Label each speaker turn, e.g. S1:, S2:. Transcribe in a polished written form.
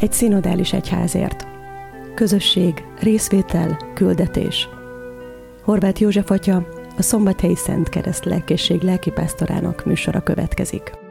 S1: Egy szinodális egyházért. Közösség, részvétel, küldetés. Horváth József atya, a Szombathelyi Szent Kereszt Lelkészség lelkipásztorának műsora következik.